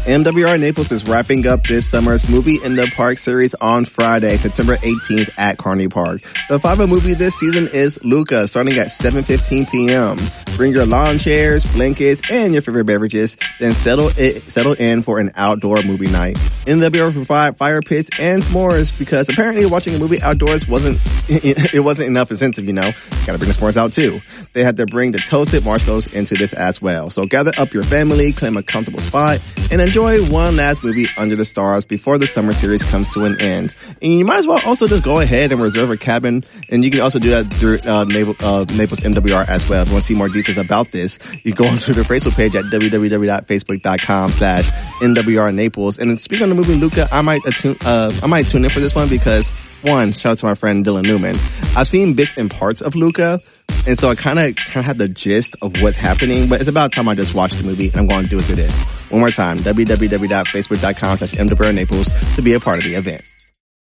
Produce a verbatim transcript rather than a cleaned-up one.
M W R Naples is wrapping up this summer's Movie in the Park series on Friday, September eighteenth at Carney Park. The five-oh movie this season is Luca, starting at seven fifteen p.m. Bring your lawn chairs, blankets, and your favorite beverages, then settle it, settle in for an outdoor movie night. M W R will provide fire pits and s'mores because apparently watching a movie outdoors wasn't, it wasn't enough incentive, you know. Gotta bring the s'mores out too. They had to bring the toasted marshmallows into this as well. So gather up your family, claim a comfortable spot, and enjoy one last movie under the stars before the summer series comes to an end. And you might as well also just go ahead and reserve a cabin, and you can also do that through uh, Naples, uh, Naples M W R as well. If you want to see more details about this, you go onto the Facebook page at www.facebook.com slash MWR Naples. And speaking of the movie Luca, I might attune, uh, I might tune in for this one because, one, shout out to my friend Dylan Newman. I've seen bits and parts of Luca, and so I kind of kind of have the gist of what's happening, but it's about time I just watched the movie, and I'm going to do it through this. One more time, www.facebook.com slash MWR Naples to be a part of the event.